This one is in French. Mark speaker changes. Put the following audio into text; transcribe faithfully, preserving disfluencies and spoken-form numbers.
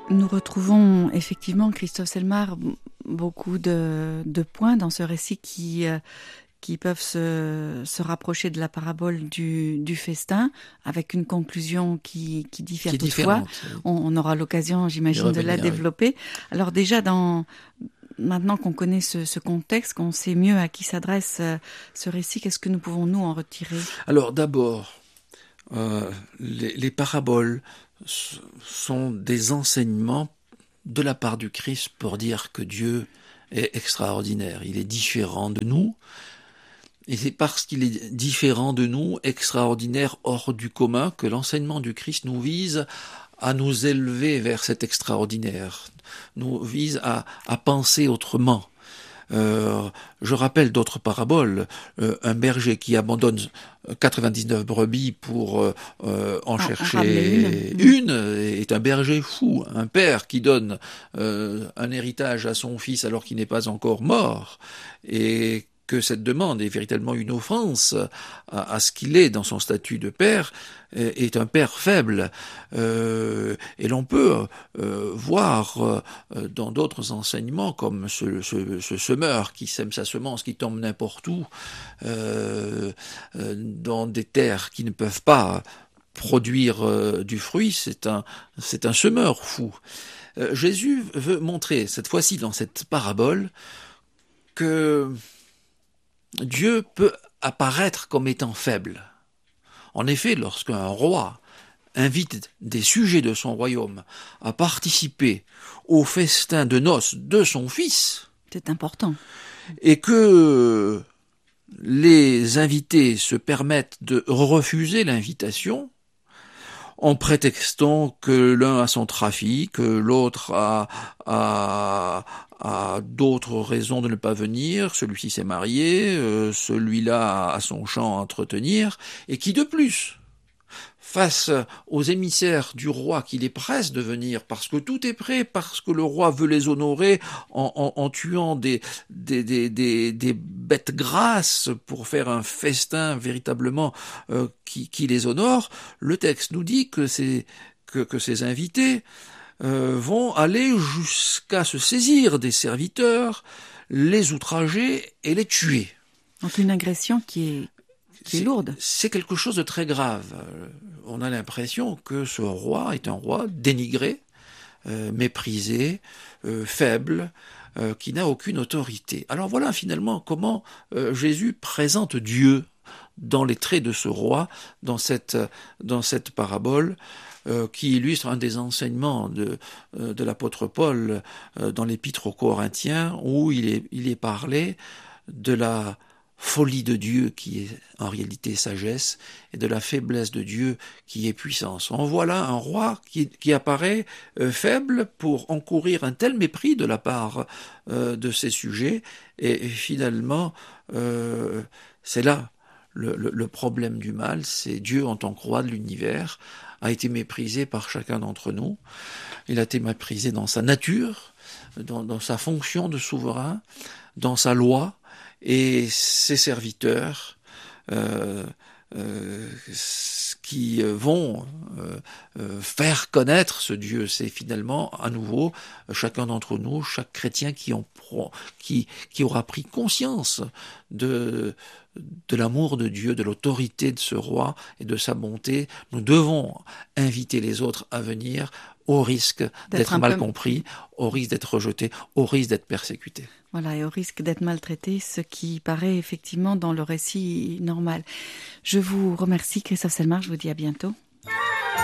Speaker 1: Nous retrouvons effectivement, Christophe Selmar, beaucoup de, de points dans ce récit qui, euh, qui peuvent se, se rapprocher de la parabole du, du festin, avec une conclusion qui, qui diffère
Speaker 2: qui est
Speaker 1: toutefois.
Speaker 2: différente.
Speaker 1: On, on aura l'occasion, j'imagine,
Speaker 2: revenir,
Speaker 1: de la
Speaker 2: oui.
Speaker 1: développer. Alors déjà, dans, maintenant qu'on connaît ce, ce contexte, qu'on sait mieux à qui s'adresse euh, ce récit, qu'est-ce que nous pouvons nous en retirer ?
Speaker 2: Alors d'abord, euh, les, les paraboles sont des enseignements de la part du Christ pour dire que Dieu est extraordinaire, il est différent de nous, et c'est parce qu'il est différent de nous, extraordinaire, hors du commun, que l'enseignement du Christ nous vise à nous élever vers cet extraordinaire, nous vise à, à penser autrement. Euh, je rappelle d'autres paraboles. Euh, un berger qui abandonne quatre-vingt-dix-neuf brebis pour euh, euh, en, en chercher une. une est un berger fou. Un père qui donne euh, un héritage à son fils alors qu'il n'est pas encore mort, et que cette demande est véritablement une offense à, à ce qu'il est dans son statut de père, est un père faible. Euh, et l'on peut euh, voir euh, dans d'autres enseignements, comme ce, ce, ce semeur qui sème sa semence, qui tombe n'importe où, euh, euh, dans des terres qui ne peuvent pas produire euh, du fruit, c'est un, c'est un semeur fou. Euh, Jésus veut montrer, cette fois-ci dans cette parabole, que Dieu peut apparaître comme étant faible. En effet, lorsqu'un roi invite des sujets de son royaume à participer au festin de noces de son fils,
Speaker 1: c'est important,
Speaker 2: et que les invités se permettent de refuser l'invitation, en prétextant que l'un a son trafic, que l'autre a, a, a d'autres raisons de ne pas venir, celui-ci s'est marié, euh, celui-là a son champ à entretenir, et qui de plus, face aux émissaires du roi qui les pressent de venir, parce que tout est prêt, parce que le roi veut les honorer en, en, en tuant des, des, des, des, des bêtes grasses pour faire un festin véritablement euh, qui, qui les honore, le texte nous dit que ces, que, que ces invités euh, vont aller jusqu'à se saisir des serviteurs, les outrager et les tuer.
Speaker 1: Donc une agression qui est C'est, c'est lourde.
Speaker 2: C'est quelque chose de très grave. On a l'impression que ce roi est un roi dénigré, euh, méprisé, euh, faible, euh, qui n'a aucune autorité. Alors voilà finalement comment euh, Jésus présente Dieu dans les traits de ce roi, dans cette, dans cette parabole, euh, qui illustre un des enseignements de, euh, de l'apôtre Paul euh, dans l'épître aux Corinthiens, où il est, il est parlé de la folie de Dieu qui est en réalité sagesse, et de la faiblesse de Dieu qui est puissance. En voilà un roi qui, qui apparaît euh, faible pour encourir un tel mépris de la part euh, de ses sujets, et, et finalement euh, c'est là le, le, le problème du mal, c'est Dieu en tant que roi de l'univers a été méprisé par chacun d'entre nous. Il a été méprisé dans sa nature, dans, dans sa fonction de souverain, dans sa loi, et ses serviteurs euh, euh, qui vont euh, euh, faire connaître ce Dieu. C'est finalement à nouveau chacun d'entre nous, chaque chrétien qui, en, qui, qui aura pris conscience de, de l'amour de Dieu, de l'autorité de ce roi et de sa bonté. Nous devons inviter les autres à venir au risque d'être, d'être mal peu... compris, au risque d'être rejeté, au risque d'être persécuté.
Speaker 1: Voilà, et au risque d'être maltraité, ce qui paraît effectivement dans le récit normal. Je vous remercie, Christophe Selmar, je vous dis à bientôt.